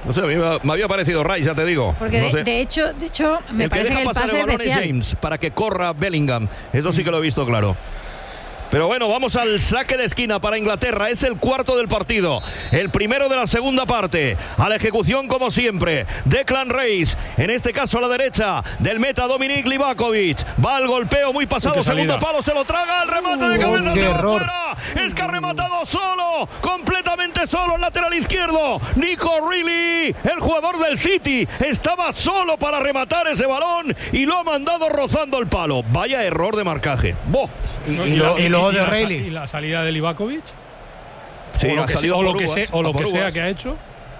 No sé, a mí me había parecido Rice, ya te digo. Porque no sé. de hecho, me parece que el pase es balón es James para que corra Bellingham. Eso sí que lo he visto claro. Pero bueno, vamos al saque de esquina para Inglaterra. Es el cuarto del partido, el primero de la segunda parte. A la ejecución, como siempre, Declan Rice, en este caso a la derecha del meta Dominic Livakovic. Va al golpeo muy pasado, segundo palo, se lo traga, el remate de cabeza, se va fuera. Es que ha rematado solo, completamente solo, el lateral izquierdo. Nico Reilly, el jugador del City, estaba solo para rematar ese balón y lo ha mandado rozando el palo. Vaya error de marcaje. Y luego de Reilly. ¿Y la salida de Livakovic? Sí, o lo que sea que ha hecho.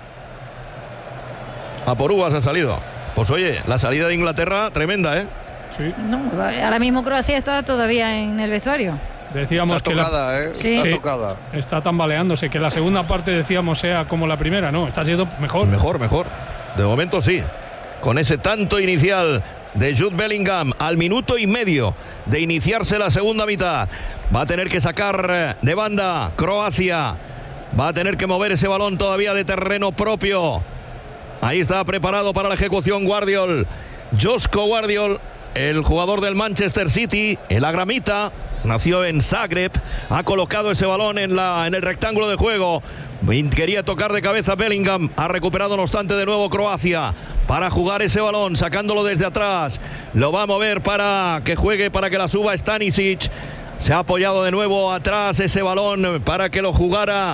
A por uvas ha salido. Pues oye, la salida de Inglaterra tremenda, ¿eh? Sí. No, ahora mismo Croacia está todavía en el vestuario. Decíamos está tocada, Sí. Está tocada. Está tambaleándose. Que la segunda parte, decíamos, sea como la primera. No, está siendo mejor. Mejor. De momento sí. Con ese tanto inicial de Jude Bellingham al minuto y medio de iniciarse la segunda mitad. Va a tener que sacar de banda Croacia. Va a tener que mover ese balón todavía de terreno propio. Ahí está preparado para la ejecución Guardiol. Josko Guardiol, el jugador del Manchester City, el agramita. Nació en Zagreb, ha colocado ese balón en el rectángulo de juego. Quería tocar de cabeza Bellingham, ha recuperado no obstante de nuevo Croacia para jugar ese balón, sacándolo desde atrás. Lo va a mover para que juegue, para que la suba Stanisic. Se ha apoyado de nuevo atrás ese balón para que lo jugara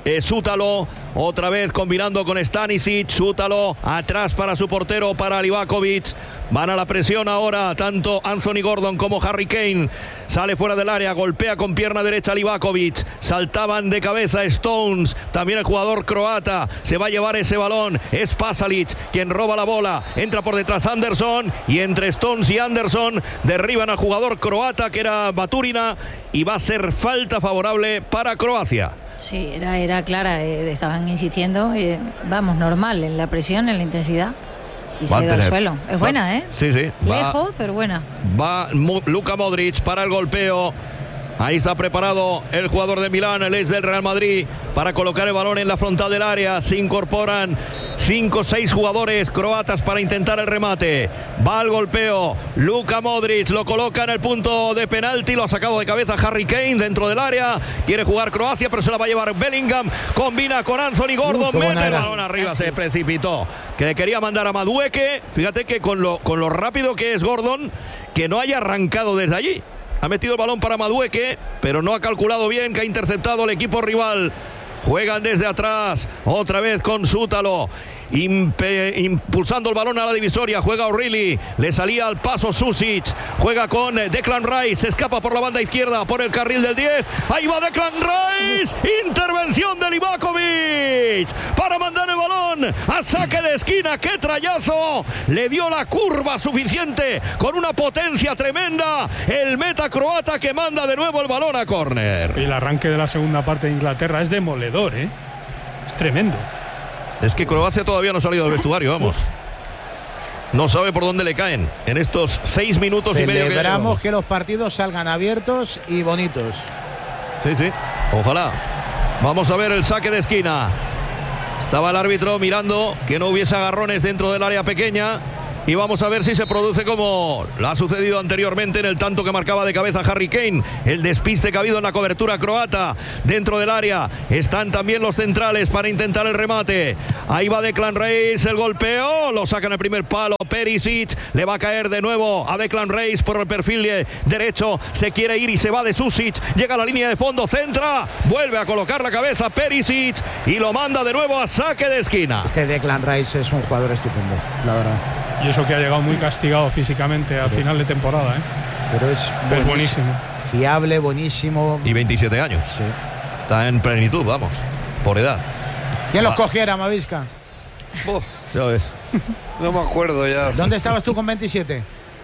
Sútalo, otra vez combinando con Stanisic. Sútalo atrás para su portero, para Livakovic. Van a la presión ahora tanto Anthony Gordon como Harry Kane. Sale fuera del área, golpea con pierna derecha Livakovic. Saltaban de cabeza Stones, también el jugador croata. Se va a llevar ese balón, es Pasalic quien roba la bola. Entra por detrás Anderson y entre Stones y Anderson derriban al jugador croata que era Baturina y va a ser falta favorable para Croacia. Sí, era clara, estaban insistiendo, vamos, normal en la presión, en la intensidad. Y se ha ido al suelo. Es buena, ¿eh? Sí. Lejos, pero buena. Va Luka Modric para el golpeo. Ahí está preparado el jugador de Milán, el ex del Real Madrid, para colocar el balón en la frontal del área. Se incorporan 5 o 6 jugadores croatas para intentar el remate. Va al golpeo. Luka Modric lo coloca en el punto de penalti. Lo ha sacado de cabeza Harry Kane dentro del área. Quiere jugar Croacia, pero se la va a llevar Bellingham. Combina con Anthony Gordon. Mete el balón arriba. Se precipitó. Que le quería mandar a Madueke. Fíjate que con lo rápido que es Gordon, que no haya arrancado desde allí. Ha metido el balón para Madueke, pero no ha calculado bien, que ha interceptado el equipo rival. Juegan desde atrás, otra vez con Sútalo, impulsando el balón a la divisoria. Juega O'Reilly, le salía al paso Susic. Juega con Declan Rice, se escapa por la banda izquierda, por el carril del 10. Ahí va Declan Rice, intervención de Livakovic para mandar el balón a saque de esquina. ¡Qué trayazo! Le dio la curva suficiente, con una potencia tremenda, el meta croata, que manda de nuevo el balón a córner. Y el arranque de la segunda parte de Inglaterra es demoledor, ¿eh? Es tremendo. Es que Croacia todavía no ha salido del vestuario, vamos. No sabe por dónde le caen en estos 6 minutos y medio. Celebramos que los partidos salgan abiertos y bonitos. Sí, ojalá. Vamos a ver el saque de esquina. Estaba el árbitro mirando que no hubiese agarrones dentro del área pequeña. Y vamos a ver si se produce como ha sucedido anteriormente en el tanto que marcaba de cabeza Harry Kane. El despiste que ha habido en la cobertura croata dentro del área. Están también los centrales para intentar el remate. Ahí va Declan Rice, el golpeo. Lo sacan el primer palo. Perisic le va a caer de nuevo a Declan Rice por el perfil derecho. Se quiere ir y se va de Susic. Llega a la línea de fondo, centra. Vuelve a colocar la cabeza Perisic y lo manda de nuevo a saque de esquina. Este Declan Rice es un jugador estupendo, la verdad. Y eso que ha llegado muy castigado físicamente al final de temporada, ¿eh? Pero es buenísimo. Fiable, buenísimo. Y 27 años. Sí. Está en plenitud, vamos, por edad. ¿Quién los cogiera, Mavisca? Ya ves. No me acuerdo ya. ¿Dónde estabas tú con 27?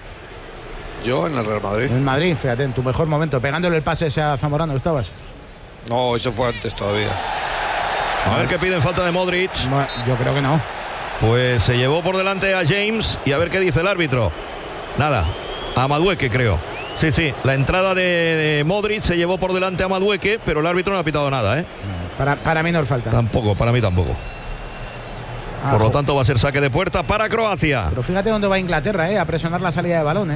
Yo en el Real Madrid. En Madrid, fíjate, en tu mejor momento. Pegándole el pase ese a Zamorano, ¿estabas? No, eso fue antes todavía. A ver qué piden, falta de Modric. No, yo creo que no. Pues se llevó por delante a James y a ver qué dice el árbitro. Nada, a Madueke creo. Sí, la entrada de Modric se llevó por delante a Madueke, pero el árbitro no ha pitado nada, ¿eh? Para mí no falta. Tampoco, para mí tampoco. Por lo tanto, va a ser saque de puerta para Croacia. Pero fíjate dónde va Inglaterra, a presionar la salida de balón,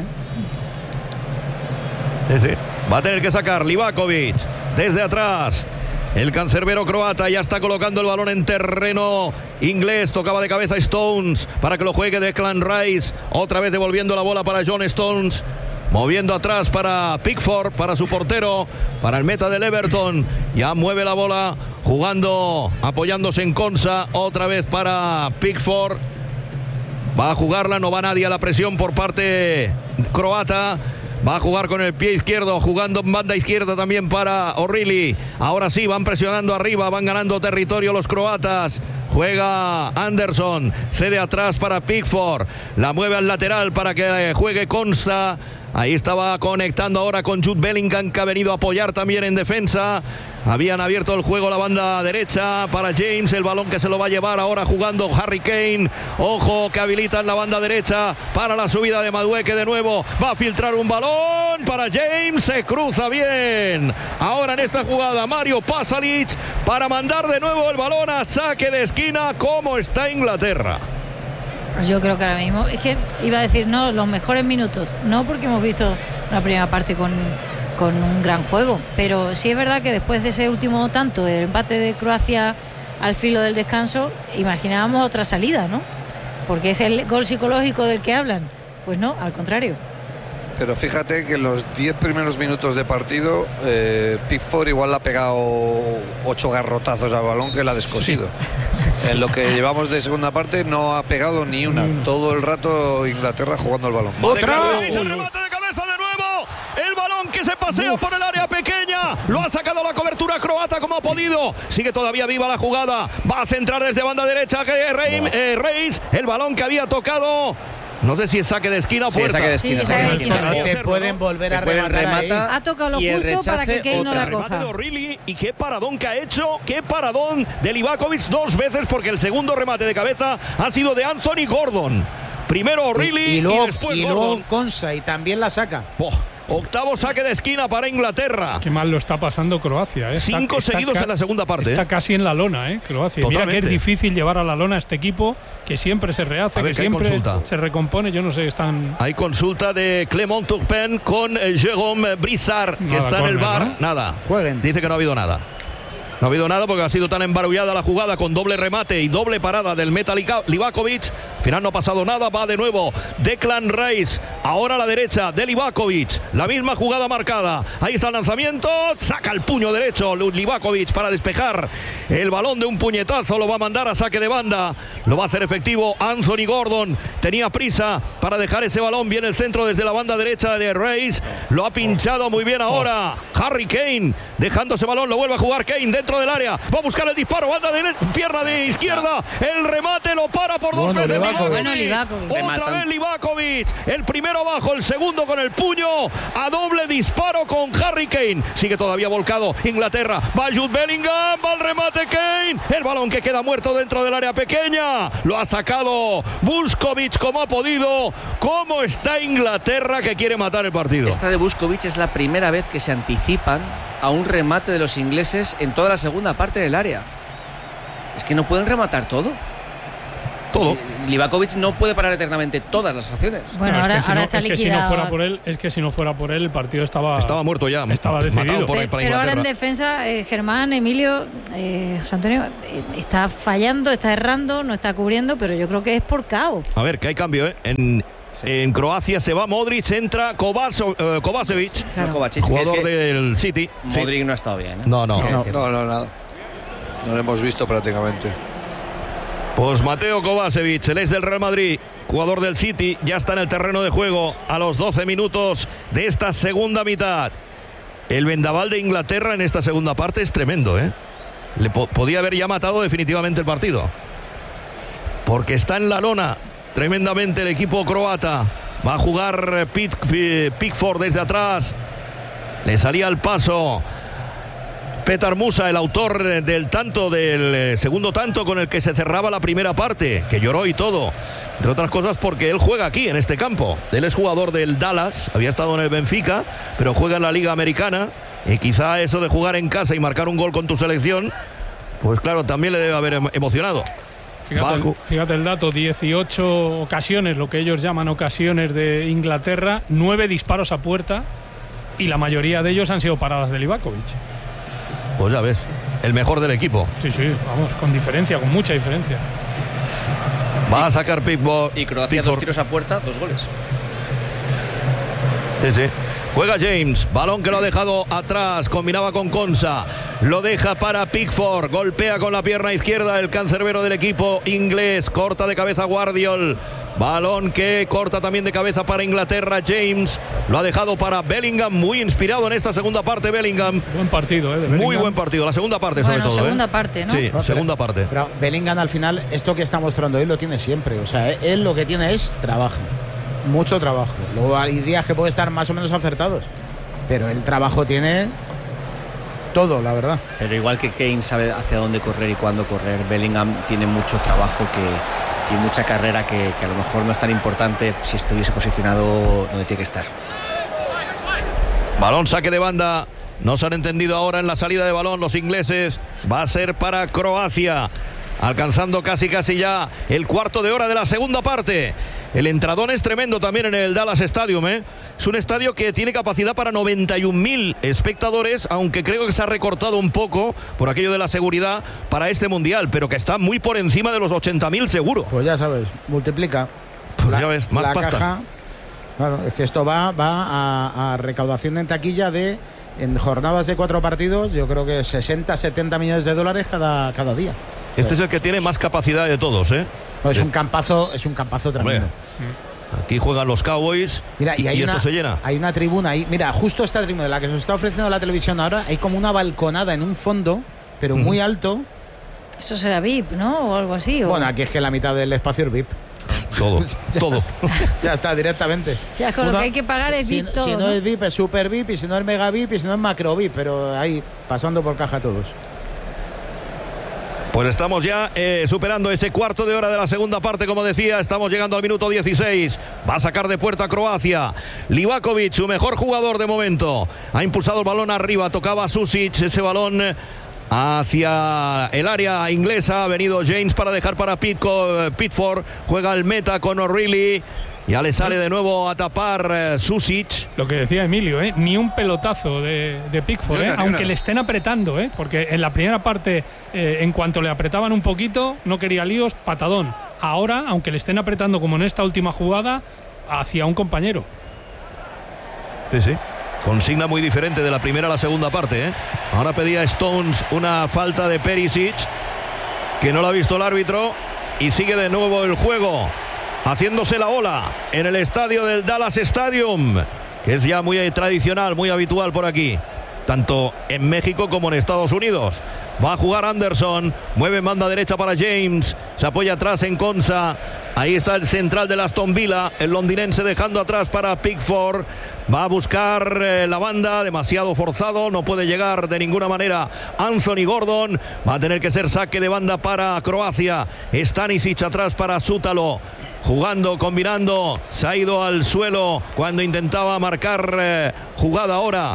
Sí. Va a tener que sacar Livakovic desde atrás. El cancerbero croata ya está colocando el balón en terreno inglés. Tocaba de cabeza Stones para que lo juegue Declan Rice. Otra vez devolviendo la bola para John Stones. Moviendo atrás para Pickford, para su portero, para el meta del Everton. Ya mueve la bola, jugando, apoyándose en Konsa. Otra vez para Pickford. Va a jugarla, no va nadie a la presión por parte croata. Va a jugar con el pie izquierdo, jugando en banda izquierda también para O'Reilly. Ahora sí, van presionando arriba, van ganando territorio los croatas. Juega Anderson, cede atrás para Pickford. La mueve al lateral para que juegue Konsa. Ahí estaba conectando ahora con Jude Bellingham, que ha venido a apoyar también en defensa. Habían abierto el juego la banda derecha para James, el balón que se lo va a llevar ahora jugando Harry Kane. Ojo que habilitan la banda derecha para la subida de Madueke de nuevo. Va a filtrar un balón para James, se cruza bien. Ahora en esta jugada Mario Pasalic para mandar de nuevo el balón a saque de esquina. ¿Cómo está Inglaterra? Yo creo que ahora mismo, es que iba a decir, no, los mejores minutos, no porque hemos visto una primera parte con un gran juego, pero sí es verdad que después de ese último tanto, el empate de Croacia al filo del descanso, imaginábamos otra salida, ¿no? Porque es el gol psicológico del que hablan. Pues no, al contrario. Pero fíjate que en los 10 primeros minutos de partido, Pickford igual le ha pegado 8 garrotazos al balón que la ha descosido. Sí. En lo que llevamos de segunda parte no ha pegado ni una. Todo el rato Inglaterra jugando el balón. ¡Otra! El remate de cabeza de nuevo. El balón que se pasea por el área pequeña. Lo ha sacado la cobertura croata como ha podido. Sigue todavía viva la jugada. Va a centrar desde banda derecha Reis. El balón que había tocado. No sé si es saque de esquina o puerta. Saque de esquina. Sí, saque de esquina. No te pueden volver a rematar. Ha tocado lo justo para que Kane no la coja. De O'Reilly, y qué paradón que ha hecho, qué paradón de Livakovic 2 veces, porque el segundo remate de cabeza ha sido de Anthony Gordon. Primero O'Reilly y luego Konsa, y también la saca. Octavo saque de esquina para Inglaterra. Qué mal lo está pasando Croacia. 5 seguidos en la segunda parte. Está casi en la lona, Croacia. Totalmente. Mira que es difícil llevar a la lona a este equipo, que siempre se rehace, que siempre se recompone. Yo no sé, están... Hay consulta de Clement Turpin con Jérôme Brissard, que está en el bar. ¿No? Nada. Jueguen. Dice que no ha habido nada. No ha habido nada porque ha sido tan embarullada la jugada con doble remate y doble parada del meta Livakovic. Al final no ha pasado nada. Va de nuevo Declan Rice. Ahora a la derecha de Livakovic. La misma jugada marcada. Ahí está el lanzamiento. Saca el puño derecho Livakovic para despejar el balón de un puñetazo. Lo va a mandar a saque de banda. Lo va a hacer efectivo Anthony Gordon. Tenía prisa para dejar ese balón. Viene el centro desde la banda derecha de Rice. Lo ha pinchado muy bien ahora Harry Kane. Dejando ese balón. Lo vuelve a jugar Kane dentro del área, va a buscar el disparo, banda de pierna de izquierda, el remate lo para por 2 veces Livakovic. Otra vez Livakovic, el primero abajo, el segundo con el puño, a doble disparo con Harry Kane. Sigue todavía volcado Inglaterra, va Jude Bellingham, va el remate Kane, el balón que queda muerto dentro del área pequeña, lo ha sacado Vuskovic como ha podido. ¿Cómo está Inglaterra, que quiere matar el partido? Esta de Vuskovic es la primera vez que se anticipan a un remate de los ingleses en toda la segunda parte del área. Es que no pueden rematar todo. Livakovic no puede parar eternamente todas las acciones. Bueno, ahora está liquidado. Es que si no fuera por él, el partido estaba muerto ya. Estaba decidido. Pero ahora en defensa, Germán, Emilio, José Antonio, está fallando, está errando, no está cubriendo, pero yo creo que es por caos. A ver, que hay cambio, En Croacia se va Modric, entra Kovacevic, claro. Jugador del City. Modric no ha estado bien. No, nada. No lo hemos visto prácticamente. Pues Mateo Kovacevic, el ex del Real Madrid, jugador del City, ya está en el terreno de juego a los 12 minutos de esta segunda mitad. El vendaval de Inglaterra en esta segunda parte es tremendo, Le podía haber ya matado definitivamente el partido. Porque está en la lona tremendamente el equipo croata. Va a jugar Pickford desde atrás. Le salía al paso Petar Musa, el autor del tanto, del segundo tanto con el que se cerraba la primera parte, que lloró y todo, entre otras cosas porque él juega aquí en este campo. Él es jugador del Dallas, había estado en el Benfica, pero juega en la Liga Americana, y quizá eso de jugar en casa y marcar un gol con tu selección, pues claro, también le debe haber emocionado. Fíjate el dato, 18 ocasiones, lo que ellos llaman ocasiones de Inglaterra, 9 disparos a puerta y la mayoría de ellos han sido paradas de Livakovic. Pues ya ves, el mejor del equipo. Sí, vamos, con diferencia, con mucha diferencia. Va a sacar Pickford. Y Croacia 2 tiros a puerta, 2 goles. Sí. Juega James, balón que lo ha dejado atrás, combinaba con Konsa, lo deja para Pickford, golpea con la pierna izquierda el cancerbero del equipo inglés, corta de cabeza Guardiol, balón que corta también de cabeza para Inglaterra. James lo ha dejado para Bellingham, muy inspirado en esta segunda parte Bellingham. Buen partido, de muy buen partido, la segunda parte sobre todo. Segunda parte, ¿no? Sí, segunda parte. Pero Bellingham al final, esto que está mostrando él lo tiene siempre, o sea, él lo que tiene es trabajo. Mucho trabajo. Luego hay días que puede estar más o menos acertados, pero el trabajo tiene todo, la verdad. Pero igual que Kane sabe hacia dónde correr y cuándo correr, Bellingham tiene mucho trabajo y mucha carrera que a lo mejor no es tan importante si estuviese posicionado donde tiene que estar. Balón, saque de banda. No se han entendido ahora en la salida de balón los ingleses. Va a ser para Croacia. Alcanzando casi ya el cuarto de hora de la segunda parte. El entradón es tremendo también en el Dallas Stadium, ¿eh? Es un estadio que tiene capacidad para 91.000 espectadores, aunque creo que se ha recortado un poco por aquello de la seguridad para este mundial, pero que está muy por encima de los 80.000 seguro. Pues ya sabes, multiplica. Pues ya ves, más la pasta. Caja, claro, es que esto va a recaudación en taquilla en jornadas de 4 partidos, yo creo que 60-70 millones de dólares cada día. Este es el que tiene más capacidad de todos, ¿eh? No, es un campazo tremendo. Aquí juegan los Cowboys. Mira, y esto se llena. Hay una tribuna ahí. Mira, justo esta tribuna de la que nos está ofreciendo la televisión ahora, hay como una balconada en un fondo, pero muy alto. Eso será VIP, ¿no? O algo así. Bueno, aquí es que la mitad del espacio es VIP. Todo. Ya está, directamente. O sea, con lo que hay que pagar es VIP todo. Si no es VIP, es Super VIP, y si no es Mega VIP, y si no es Macro VIP, pero ahí, pasando por caja todos. Pues estamos ya superando ese cuarto de hora de la segunda parte, como decía, estamos llegando al minuto 16. Va a sacar de puerta Croacia. Livakovic, su mejor jugador de momento. Ha impulsado el balón arriba, tocaba Susic, ese balón hacia el área inglesa. Ha venido James para dejar para Pickford. Juega el meta con O'Reilly. Ya le sale de nuevo a tapar Susic. Lo que decía Emilio, ni un pelotazo de Pickford, aunque le estén apretando, porque en la primera parte, en cuanto le apretaban un poquito, no quería líos, patadón. Ahora, aunque le estén apretando como en esta última jugada, hacia un compañero. Sí. Consigna muy diferente de la primera a la segunda parte, Ahora pedía Stones una falta de Perisic, que no lo ha visto el árbitro, y sigue de nuevo el juego. Haciéndose la ola en el estadio del Dallas Stadium, que es ya muy tradicional, muy habitual por aquí, tanto en México como en Estados Unidos. Va a jugar Anderson, mueve en banda derecha para James, se apoya atrás en Konsa. Ahí está el central del Aston Villa, el londinense dejando atrás para Pickford. Va a buscar la banda, demasiado forzado, no puede llegar de ninguna manera Anthony Gordon. Va a tener que ser saque de banda para Croacia. Stanisic atrás para Sútalo. Jugando, combinando, se ha ido al suelo cuando intentaba marcar jugada ahora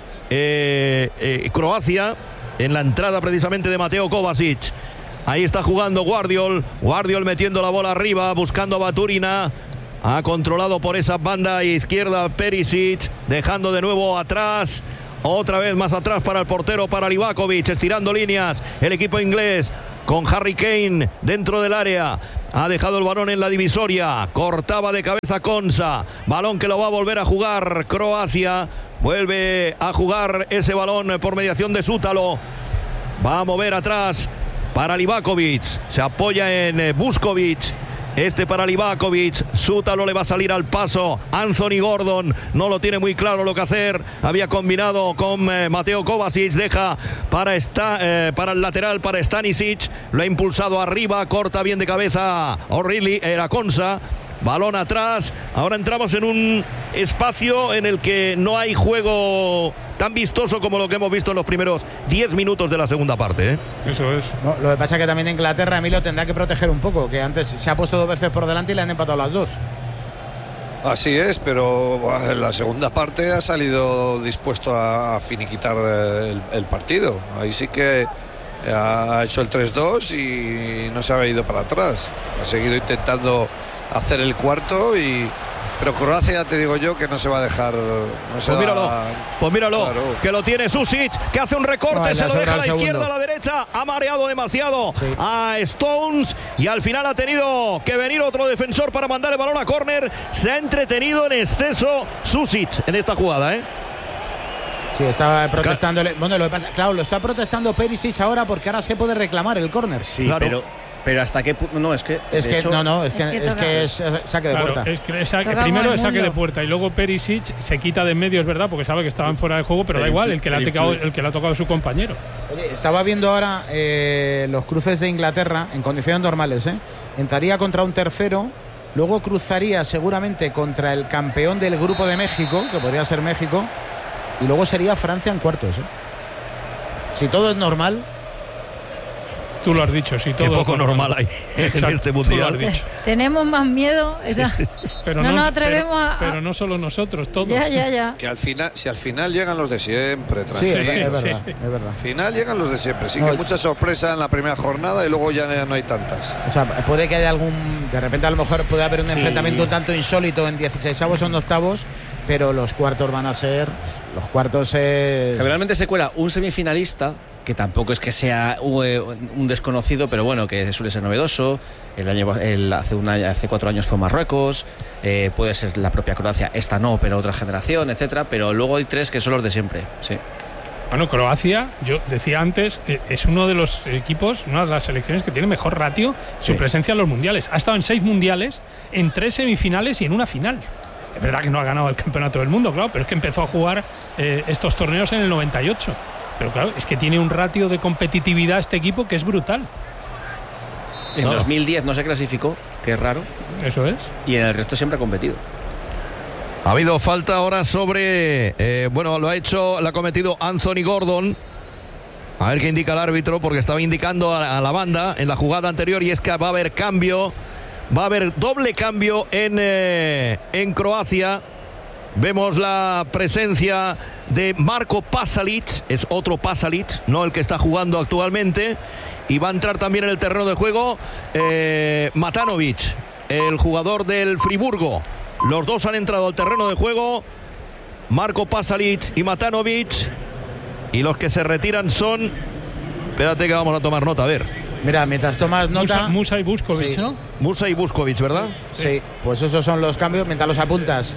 Croacia en la entrada precisamente de Mateo Kovacic. Ahí está jugando Guardiol metiendo la bola arriba, buscando a Baturina. Ha controlado por esa banda izquierda Perisic, dejando de nuevo atrás. Otra vez más atrás para el portero, para Livakovic, estirando líneas el equipo inglés con Harry Kane dentro del área. Ha dejado el balón en la divisoria, cortaba de cabeza Konsa, balón que lo va a volver a jugar Croacia. Vuelve a jugar ese balón por mediación de Sútalo. Va a mover atrás para Livakovic, se apoya en Vuskovic. Este para Livakovic, Sútalo le va a salir al paso. Anthony Gordon no lo tiene muy claro lo que hacer. Había combinado con Mateo Kovacic, deja para el lateral para Stanisic. Lo ha impulsado arriba, corta bien de cabeza O'Reilly, era Konsa. Balón atrás. Ahora entramos en un espacio en el que no hay juego tan vistoso como lo que hemos visto en los primeros 10 minutos de la segunda parte. Eso es. No, lo que pasa es que también Inglaterra, Emilio, tendrá que proteger un poco, que antes se ha puesto 2 veces por delante y le han empatado las 2. Así es, pero en la segunda parte ha salido dispuesto a finiquitar el partido. Ahí sí que Ha hecho el 3-2 y no se había ido para atrás. Ha seguido intentando hacer el cuarto pero Croacia, ya te digo yo, que no se va a dejar. Pues míralo, claro. Que lo tiene Susic, que hace un recorte, se lo deja a la izquierda, a la derecha, ha mareado demasiado a Stones y al final ha tenido que venir otro defensor para mandar el balón a córner. Se ha entretenido en exceso Susic en esta jugada, Sí, estaba protestando. Bueno, lo que pasa, claro, lo está protestando Perisic ahora porque ahora se puede reclamar el córner. Sí, claro. Pero hasta qué punto. No, es que es saque de puerta. Es que primero es saque de puerta y luego Perisic se quita de en medio, es verdad, porque sabe que estaban fuera de juego, pero da igual, el que le ha tocado su compañero. Oye, estaba viendo ahora los cruces de Inglaterra en condiciones normales, entraría contra un tercero, luego cruzaría seguramente contra el campeón del grupo de México, que podría ser México, y luego sería Francia en cuartos. Si todo es normal. Tú lo has dicho, si todo. Qué poco normal hay en este mundial. Tenemos más miedo. Pero no nos atrevemos a. Pero no solo nosotros, todos. Ya. Que si al final llegan los de siempre, es verdad. Al final llegan los de siempre. Sí, que mucha sorpresa en la primera jornada y luego ya no hay tantas. O sea, puede que haya de repente a lo mejor puede haber un enfrentamiento un tanto insólito en 16avos o en octavos, pero los cuartos van a ser. Los cuartos es. Generalmente se cuela un semifinalista, que tampoco es que sea un desconocido, pero bueno, que suele ser novedoso. Hace 4 años fue Marruecos, puede ser la propia Croacia, esta no, pero otra generación, etcétera. Pero luego hay 3 que son los de siempre. Sí. Bueno, Croacia, yo decía antes, es uno de los equipos, una de las selecciones que tiene mejor ratio su presencia en los mundiales. Ha estado en 6 mundiales, en 3 semifinales y en una final. Es verdad que no ha ganado el campeonato del mundo, claro, pero es que empezó a jugar estos torneos en el 98. Pero claro, es que tiene un ratio de competitividad este equipo que es brutal. En 2010 no se clasificó, que es raro. Eso es. Y en el resto siempre ha competido. Ha habido falta ahora sobre. Lo ha cometido Anthony Gordon. A ver qué indica el árbitro, porque estaba indicando a la banda en la jugada anterior, y es que va a haber cambio. Va a haber doble cambio en Croacia. Vemos la presencia de Marko Pasalic, es otro Pasalic, no el que está jugando actualmente, y va a entrar también en el terreno de juego Matanovic, el jugador del Friburgo. Los dos han entrado al terreno de juego, Marko Pasalic y Matanovic, y los que se retiran son, espérate que vamos a tomar nota, a ver. Mira, mientras tomas nota. Musa y Vuskovic, ¿no? Musa y Vuskovic, ¿verdad? Sí, pues esos son los cambios. Mientras los apuntas,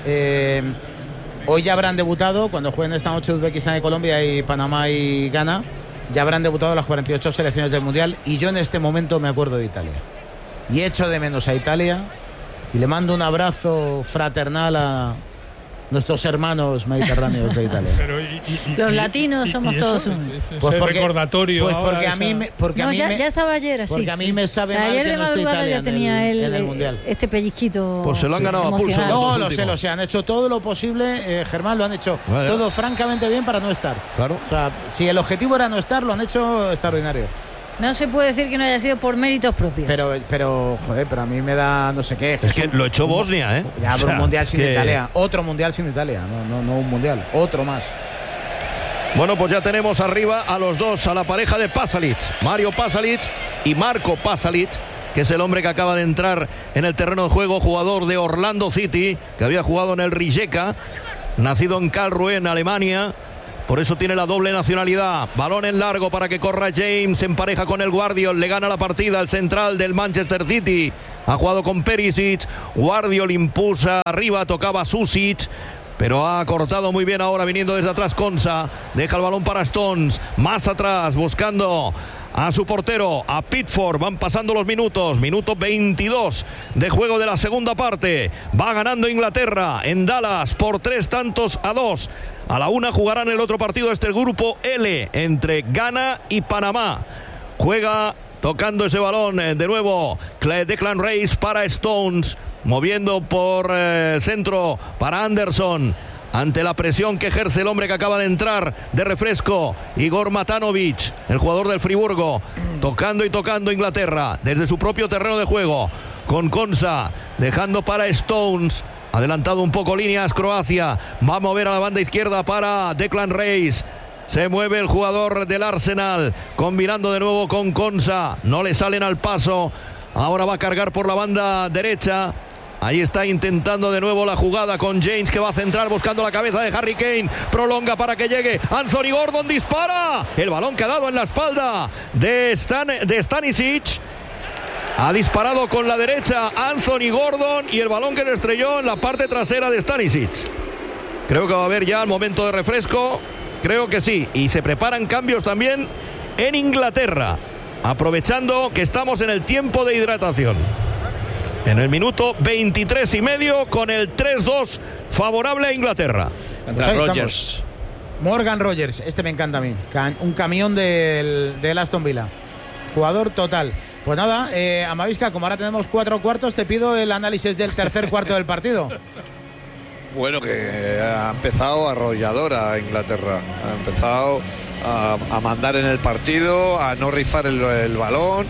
hoy ya habrán debutado, cuando jueguen esta noche Uzbekistán y Colombia y Panamá y Ghana, ya habrán debutado las 48 selecciones del Mundial. Y yo en este momento me acuerdo de Italia. Y echo de menos a Italia. Y le mando un abrazo fraternal a nuestros hermanos mediterráneos de Italia. Pero los latinos somos todos unos. Pues porque, recordatorio. Pues porque a mí ya estaba ayer así. Porque a mí me sabe mal ayer que de no esté madrugada Italia ya tenía en el Mundial. Este pellizquito. Pues se lo han ganado a pulso. No, lo sé. Han hecho todo lo posible, Germán, lo han hecho todo francamente bien para no estar. Claro. O sea, si el objetivo era no estar, lo han hecho extraordinario. No se puede decir que no haya sido por méritos propios. Pero a mí me da no sé qué. Es que lo echó Bosnia, ¿eh? Ya, un mundial sin Italia. Otro mundial sin Italia. No un mundial. Otro más. Bueno, pues ya tenemos arriba a los dos, a la pareja de Pasalic. Mario Pasalic y Marko Pasalic, que es el hombre que acaba de entrar en el terreno de juego, jugador de Orlando City, que había jugado en el Rijeka, nacido en Karlsruhe, en Alemania. Por eso tiene la doble nacionalidad. Balón en largo para que corra James. En pareja con el Guardiol. Le gana la partida el central del Manchester City. Ha jugado con Perisic. Guardiol impulsa arriba. Tocaba Susic. Pero ha cortado muy bien ahora viniendo desde atrás Konsa. Deja el balón para Stones. Más atrás buscando a su portero, a Pickford. Van pasando los minutos. Minuto 22 de juego de la segunda parte. Va ganando Inglaterra en Dallas por 3-2. A la 1 jugarán el otro partido, el grupo L, entre Ghana y Panamá. Juega tocando ese balón de nuevo Declan Rice para Stones, moviendo por centro para Anderson. Ante la presión que ejerce el hombre que acaba de entrar de refresco, Igor Matanovic, el jugador del Friburgo, tocando Inglaterra desde su propio terreno de juego, con Konsa, dejando para Stones. Adelantado un poco líneas Croacia. Va a mover a la banda izquierda para Declan Rice. Se mueve el jugador del Arsenal, combinando de nuevo con Konsa. No le salen al paso. Ahora va a cargar por la banda derecha. Ahí está intentando de nuevo la jugada con James, que va a centrar buscando la cabeza de Harry Kane. Prolonga para que llegue. Anthony Gordon dispara. El balón que ha dado en la espalda de Stanisic. Ha disparado con la derecha Anthony Gordon y el balón que le estrelló en la parte trasera de Stanisic. Creo que va a haber ya el momento de refresco. Creo que sí. Y se preparan cambios también en Inglaterra, aprovechando que estamos en el tiempo de hidratación. En el minuto 23 y medio, con el 3-2 favorable a Inglaterra. Entra Rodgers. Morgan Rogers, este me encanta a mí. Un camión del Aston Villa. Jugador total. Pues nada, Amavisca, como ahora tenemos 4 cuartos, te pido el análisis del tercer cuarto del partido. Bueno, que ha empezado arrolladora Inglaterra. Ha empezado a mandar en el partido, a no rifar el balón.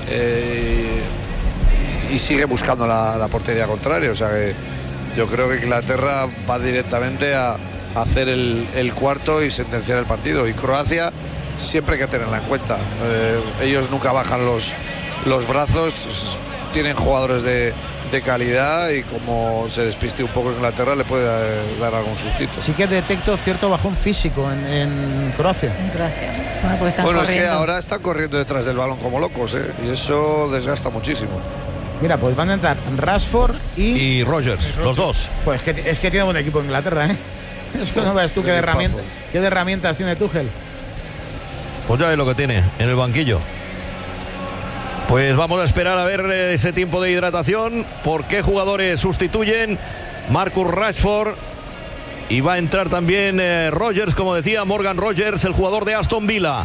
Y sigue buscando la portería contraria. O sea que yo creo que Inglaterra va directamente a hacer el cuarto y sentenciar el partido. Y Croacia siempre hay que tenerla en cuenta. Ellos nunca bajan los brazos, tienen jugadores de calidad y como se despiste un poco Inglaterra le puede dar algún sustito. Sí que detecto cierto bajón físico en Croacia. En Croacia. Bueno, es que ahora están corriendo detrás del balón como locos, y eso desgasta muchísimo. Mira, pues van a entrar Rashford y Rogers, los dos. Pues es que tiene buen equipo Inglaterra, ¿eh? Es que no ves tú qué herramientas tiene Tuchel. Pues ya es lo que tiene en el banquillo. Pues vamos a esperar a ver ese tiempo de hidratación. ¿Por qué jugadores sustituyen? Marcus Rashford. Y va a entrar también Rogers, como decía, Morgan Rogers, el jugador de Aston Villa.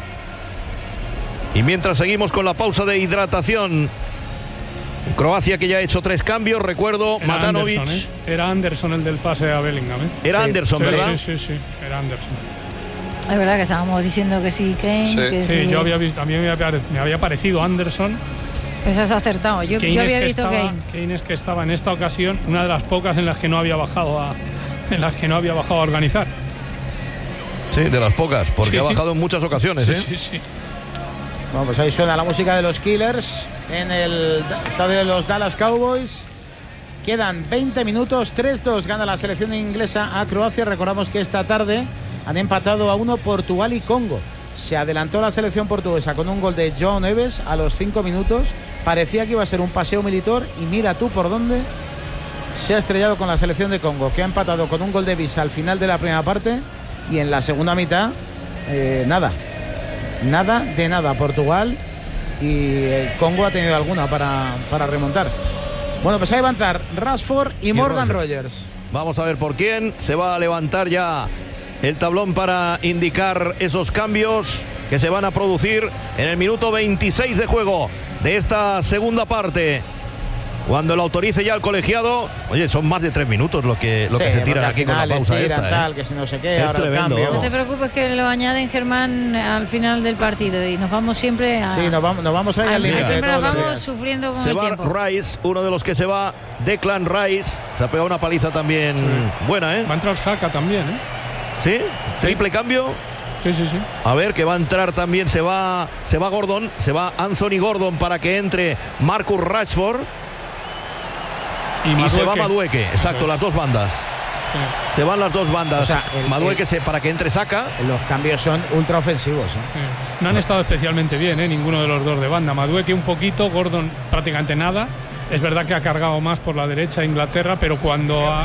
Y mientras seguimos con la pausa de hidratación, Croacia, que ya ha hecho 3 cambios, recuerdo, era Matanovic. Anderson, Era Anderson el del pase a Bellingham. Era Anderson, ¿verdad? Sí, era Anderson. Es verdad que estábamos diciendo que sí, Kane. Sí. Que Sí, yo había visto, a mí me había parecido Anderson. Pues has acertado. Yo había visto Kane. Kane es que estaba en esta ocasión una de las pocas en las que no había bajado a organizar. Sí, de las pocas, porque Sí. ha bajado en muchas ocasiones. Sí. Bueno, pues ahí suena la música de los Killers en el estadio de los Dallas Cowboys. Quedan 20 minutos, 3-2 gana la selección inglesa a Croacia. Recordamos que esta tarde han empatado a 1 Portugal y Congo. Se adelantó la selección portuguesa con un gol de João Neves a los 5 minutos. Parecía que iba a ser un paseo militar y mira tú por dónde se ha estrellado con la selección de Congo, que ha empatado con un gol de Visa al final de la primera parte y en la segunda mitad nada de nada. Portugal y Congo ha tenido alguna para remontar. Bueno, pues ahí van a estar Rashford y Morgan Rogers. Vamos a ver por quién se va a levantar ya el tablón para indicar esos cambios que se van a producir en el minuto 26 de juego de esta segunda parte. Cuando lo autorice ya el colegiado. Oye, son más de 3 minutos lo que se tiran aquí con la pausa esta. Tal, que si no sé qué, es ahora tremendo. el cambio. No te preocupes que lo añaden, Germán, al final del partido y nos vamos siempre a... Sí, nos vamos a ir al límite. Siempre nos todos los vamos días. sufriendo con Se el va tiempo. Rice, uno de los que se va, Declan Rice. Se ha pegado una paliza también buena, ¿eh? Va a entrar Saka también, ¿eh? ¿Sí? ¿Triple cambio? Sí. A ver, que va a entrar también, se va Gordon, se va Anthony Gordon para que entre Marcus Rashford. Y se va Madueke, exacto, las dos bandas. Sí. Se van las dos bandas. O sea, Madueke para que entre Saka. Los cambios son ultra ofensivos. Sí. No han estado especialmente bien, ninguno de los dos de banda. Madueke un poquito, Gordon prácticamente nada. Es verdad que ha cargado más por la derecha Inglaterra, pero cuando